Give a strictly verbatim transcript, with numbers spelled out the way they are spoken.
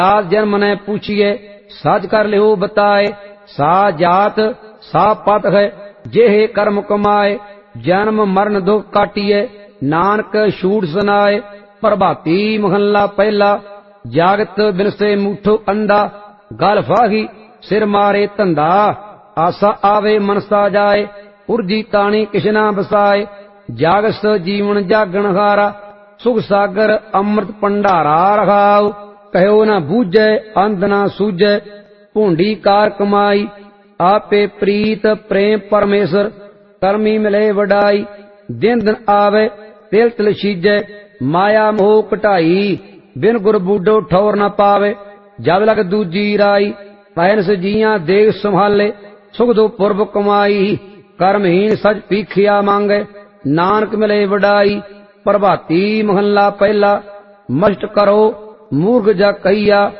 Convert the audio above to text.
जात जन्म ने पूछिए सच कर लियो बताए। सा जात सा पत है जेहे कर्म कमाए। जन्म मरण दुख काटिए नानक छूट सुनाए। प्रभाती महला पहला जागत बिनसे मूठो अंधा। गल फाही सिर मारे धंधा आसा आवे मनसा जाए। उर्जी ताणी किशना बसाए जागस जीवन जागण हारा। सुख सागर अमृत भंडारा रखाओ। कहो न बूझे अंध न सूझे भूंडी कार कमाई। आपे प्रीत प्रेम परमेश्वर करमी मिले वडाई। दिन दिन आवे तिल तिल सीजे माया मोह घटाई। बिन गुर बूढ़ो ठौर न पावे जब लग दूजी राई। पैन से जिया देख संभाले सुख दो पुरब कमाई। कर्महीन सच पीखिया मांगे नानक मिले वडाई। प्रभाती महला पहला मस्ट करो मूर्ख जा कहिया